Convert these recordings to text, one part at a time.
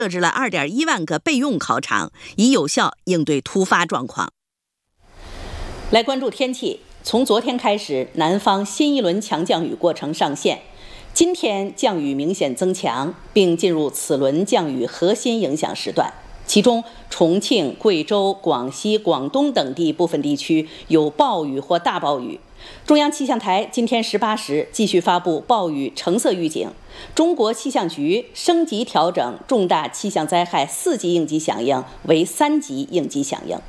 设置了2.1万个备用考场，以有效应对突发状况。来关注天气，从昨天开始，南方新一轮强降雨过程上线。今天降雨明显增强，并进入此轮降雨核心影响时段。其中，重庆、贵州、广西、广东等地部分地区有暴雨或大暴雨。中央气象台今天18时继续发布暴雨橙色预警。中国气象局升级调整重大气象灾害4级应急响应为3级应急响应。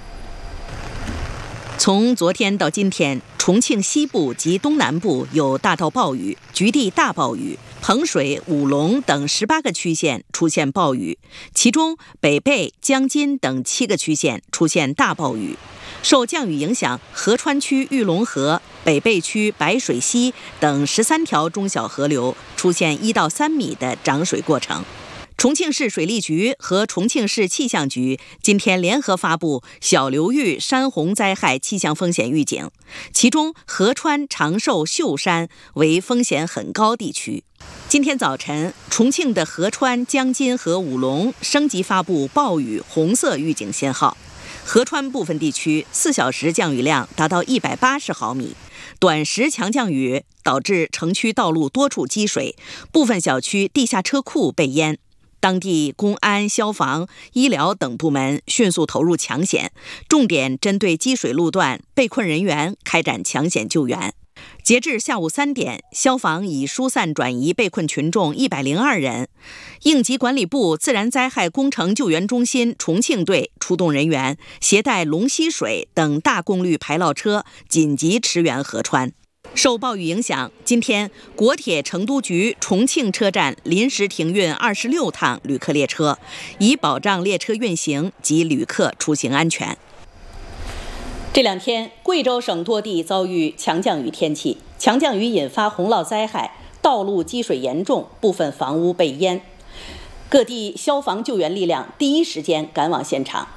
从昨天到今天，重庆西部及东南部有大到暴雨、局地大暴雨，彭水、武隆等18个区县出现暴雨，其中北碚、江津等7个区县出现大暴雨。受降雨影响，合川区玉龙河、北碚区白水溪等13条中小河流出现1到3米的涨水过程。重庆市水利局和重庆市气象局今天联合发布小流域山洪灾害气象风险预警，其中合川、长寿、秀山为风险很高地区。今天早晨，重庆的合川、江津和武隆升级发布暴雨红色预警信号。合川部分地区4小时降雨量达到180毫米，短时强降雨导致城区道路多处积水，部分小区地下车库被淹。当地公安、消防、医疗等部门迅速投入抢险，重点针对积水路段被困人员开展抢险救援。截至下午3点，消防已疏散转移被困群众102人。应急管理部自然灾害工程救援中心重庆队出动人员，携带龙溪水等大功率排涝车紧急驰援合川。受暴雨影响，今天国铁成都局重庆车站临时停运26趟旅客列车，以保障列车运行及旅客出行安全。这2天，贵州省多地遭遇强降雨天气，强降雨引发洪涝灾害，道路积水严重，部分房屋被淹。各地消防救援力量第一时间赶往现场。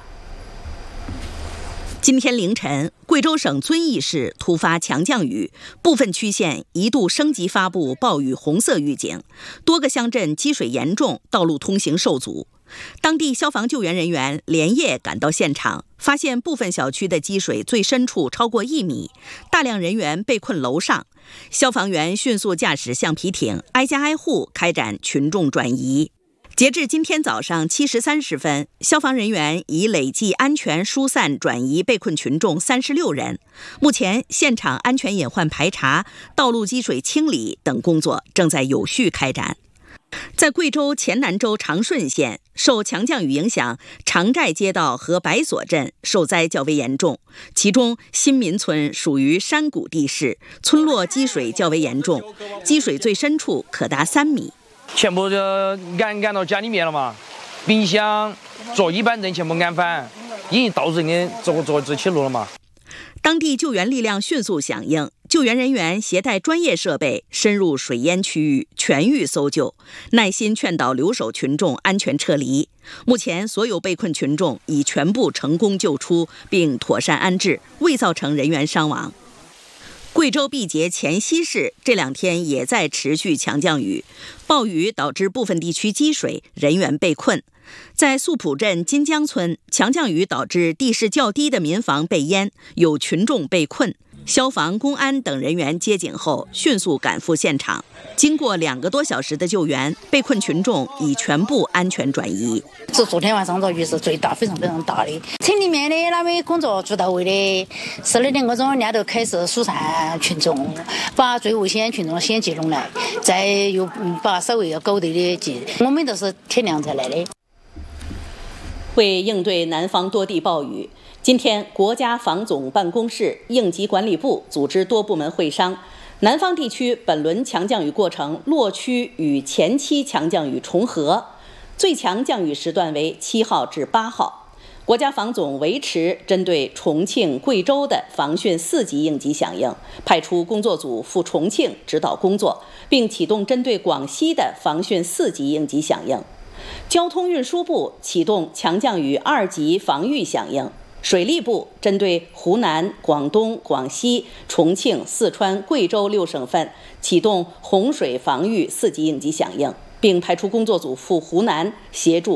今天凌晨，贵州省遵义市突发强降雨，部分区县一度升级发布暴雨红色预警，多个乡镇积水严重，道路通行受阻。当地消防救援人员连夜赶到现场，发现部分小区的积水最深处超过1米，大量人员被困楼上。消防员迅速驾驶橡皮艇，挨家挨户开展群众转移。截至今天早上7时30分，消防人员已累计安全疏散转移被困群众36人。目前，现场安全隐患排查、道路积水清理等工作正在有序开展。在贵州黔南州长顺县，受强降雨影响，长寨街道和白所镇受灾较为严重。其中，新民村属于山谷地势，村落积水较为严重，积水最深处可达3米。 全部就安到家里面了嘛，冰箱、座椅板凳全部安翻，已经到人的这起路了嘛。 当地救援力量迅速响应，救援人员携带专业设备深入水淹区域，全域搜救，耐心劝导留守群众安全撤离。目前，所有被困群众已全部成功救出，并妥善安置，未造成人员伤亡。贵州毕节黔西市这2天也在持续强降雨，暴雨导致部分地区积水，人员被困。在素朴镇金江村，强降雨导致地势较低的民房被淹，有群众被困。消防、公安等人员接警后，迅速赶赴现场。经过2个多小时的救援，被困群众已全部安全转移。 昨天晚上这雨是最大，非常非常大的。村里面的那边工作做到位的，12点多钟人家都开始疏散群众，把最危险群众先集中来，再又把稍微要搞得的集。我们都是天亮才来的。 为应对南方多地暴雨，今天国家防总办公室、应急管理部组织多部门会商，南方地区本轮强降雨过程落区与前期强降雨重合，最强降雨时段为7号至8号。国家防总维持针对重庆、贵州的防汛4级应急响应，派出工作组赴重庆指导工作，并启动针对广西的防汛4级应急响应。交通运输部启动强降雨2级防御响应，水利部针对湖南、广东、广西、重庆、四川、贵州6省份启动洪水防御4级应急响应，并派出工作组赴湖南协助